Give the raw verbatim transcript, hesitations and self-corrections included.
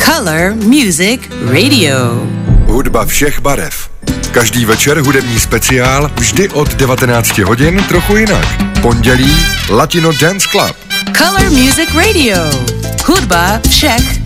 Color Music Radio. Hudba všech barev. Každý večer hudební speciál, vždy od devatenáct hodin trochu jinak. Pondělí Latino Dance Club. Color Music Radio. Hudba všech